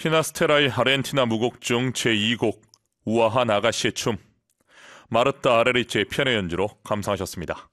히나스테라의 아르헨티나 무곡 중 제2곡 우아한 아가씨의 춤, 마르타 아레리체의 피아노 연주로 감상하셨습니다.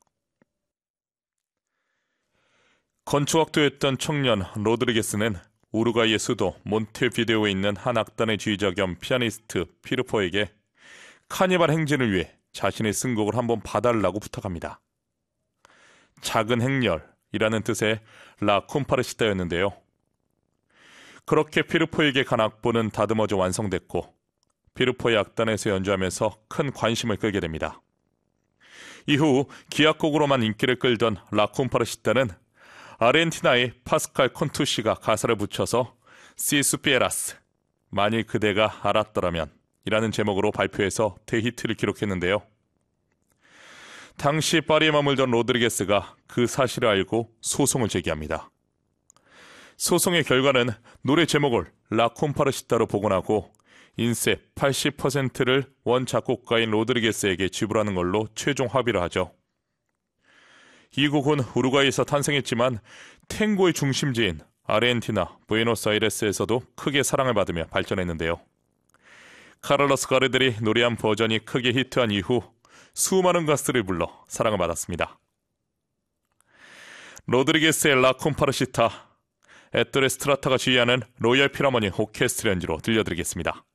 건축학도 했던 청년 로드리게스는 우루과이의 수도 몬테비데오에 있는 한 악단의 지휘자 겸 피아니스트 피르포에게 카니발 행진을 위해 자신의 승곡을 한번 봐달라고 부탁합니다. 작은 행렬이라는 뜻의 라 콤파르시타였는데요. 그렇게 피르포에게 간 악보는 다듬어져 완성됐고 피르포의 악단에서 연주하면서 큰 관심을 끌게 됩니다. 이후 기악곡으로만 인기를 끌던 라 콤파르시타는 아르헨티나의 파스칼 콘투시가 가사를 붙여서 Si supieras, 만일 그대가 알았더라면 이라는 제목으로 발표해서 대히트를 기록했는데요. 당시 파리에 머물던 로드리게스가 그 사실을 알고 소송을 제기합니다. 소송의 결과는 노래 제목을 라 콤파르시타로 복원하고 인세 80%를 원 작곡가인 로드리게스에게 지불하는 걸로 최종 합의를 하죠. 이 곡은 우루과이에서 탄생했지만 탱고의 중심지인 아르헨티나 부에노스아이레스에서도 크게 사랑을 받으며 발전했는데요. 카를로스 가르델이 노래한 버전이 크게 히트한 이후 수많은 가수들을 불러 사랑을 받았습니다. 로드리게스의 라 콤파르시타, 에토레 스트라타가 지휘하는 로열 필하모니 오케스트라 연주로 들려드리겠습니다.